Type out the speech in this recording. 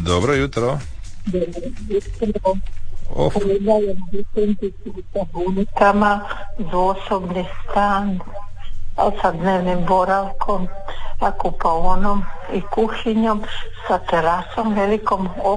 Dobro jutro. Sa bunikama, dvosobni stan, sa dnevnim boravkom, kupaonom i kuhinjom, sa terasom velikom,